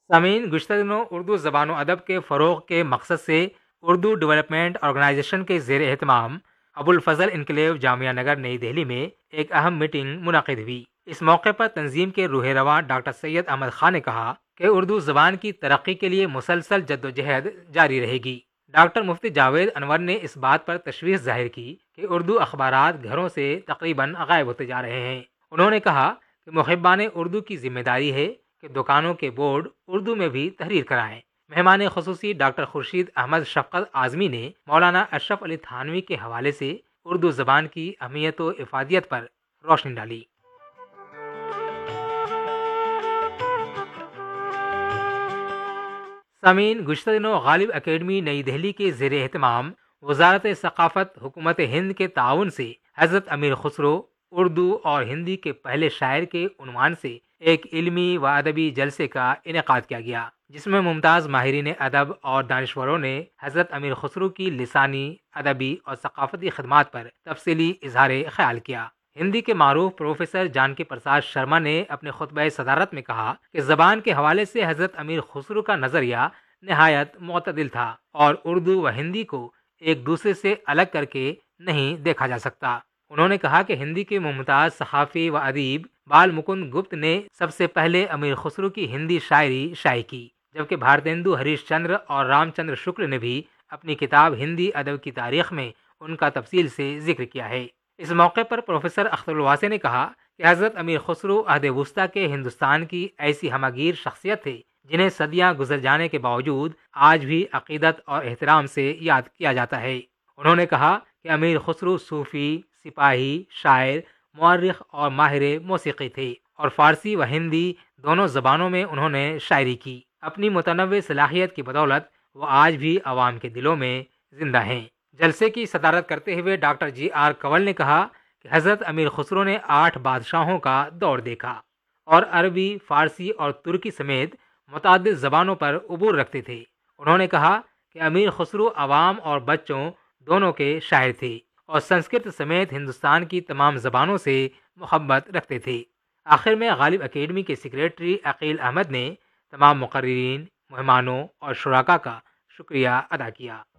سامعین، گزشتہ دنوں اردو زبان و ادب کے فروغ کے مقصد سے اردو ڈیولپمنٹ آرگنائزیشن کے زیر اہتمام ابو الفضل انکلیو جامعہ نگر نئی دہلی میں ایک اہم میٹنگ منعقد ہوئی۔ اس موقع پر تنظیم کے روح رواں ڈاکٹر سید احمد خان نے کہا کہ اردو زبان کی ترقی کے لیے مسلسل جدوجہد جاری رہے گی۔ ڈاکٹر مفتی جاوید انور نے اس بات پر تشویش ظاہر کی کہ اردو اخبارات گھروں سے تقریباً غائب ہوتے جا رہے ہیں۔ انہوں نے کہا کہ محبان اردو کی ذمہ داری ہے کہ دکانوں کے بورڈ اردو میں بھی تحریر کرائیں۔ مہمان خصوصی ڈاکٹر خورشید احمد شفقت اعظمی نے مولانا اشرف علی تھانوی کے حوالے سے اردو زبان کی اہمیت و افادیت پر روشنی ڈالی۔ سامعین، گزشتہ دنوں غالب اکیڈمی نئی دہلی کے زیر اہتمام وزارت ثقافت حکومت ہند کے تعاون سے حضرت امیر خسرو اردو اور ہندی کے پہلے شاعر کے عنوان سے ایک علمی و ادبی جلسے کا انعقاد کیا گیا، جس میں ممتاز ماہرین ادب اور دانشوروں نے حضرت امیر خسرو کی لسانی، ادبی اور ثقافتی خدمات پر تفصیلی اظہار خیال کیا۔ ہندی کے معروف پروفیسر جانکی پرساد شرما نے اپنے خطبہ صدارت میں کہا کہ زبان کے حوالے سے حضرت امیر خسرو کا نظریہ نہایت معتدل تھا اور اردو و ہندی کو ایک دوسرے سے الگ کر کے نہیں دیکھا جا سکتا۔ انہوں نے کہا کہ ہندی کے ممتاز صحافی و ادیب بال مکند گپت نے سب سے پہلے امیر خسرو کی ہندی شاعری شائع کی، جبکہ بھارتیندو ہریش چندر اور رام چندر شکل نے بھی اپنی کتاب ہندی ادب کی تاریخ میں ان کا تفصیل سے ذکر کیا ہے۔ اس موقع پر پروفیسر اختر الواسع نے کہا کہ حضرت امیر خسرو عہد وسطیٰ کے ہندوستان کی ایسی ہمہ گیر شخصیت تھے جنہیں صدیاں گزر جانے کے باوجود آج بھی عقیدت اور احترام سے یاد کیا جاتا ہے۔ انہوں نے کہا کہ امیر خسرو صوفی، سپاہی، شاعر، مورخ اور ماہر موسیقی تھے اور فارسی و ہندی دونوں زبانوں میں انہوں نے شاعری کی۔ اپنی متنوع صلاحیت کی بدولت وہ آج بھی عوام کے دلوں میں زندہ ہیں۔ جلسے کی صدارت کرتے ہوئے ڈاکٹر جی آر کنول نے کہا کہ حضرت امیر خسرو نے 8 بادشاہوں کا دور دیکھا اور عربی، فارسی اور ترکی سمیت متعدد زبانوں پر عبور رکھتے تھے۔ انہوں نے کہا کہ امیر خسرو عوام اور بچوں دونوں کے شاعر تھے اور سنسکرت سمیت ہندوستان کی تمام زبانوں سے محبت رکھتے تھے۔ آخر میں غالب اکیڈمی کے سیکریٹری عقیل احمد نے تمام مقررین، مہمانوں اور شرکاء کا شکریہ ادا کیا۔